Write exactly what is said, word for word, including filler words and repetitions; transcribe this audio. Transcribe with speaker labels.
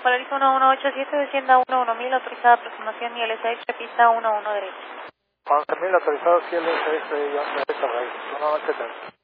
Speaker 1: Valoriza uno uno ocho siete, descienda uno uno mil, autorizada aproximación y L S X, pista uno uno derecha.
Speaker 2: once mil autorizado, C L S X, derecha raíz, uno ocho tres.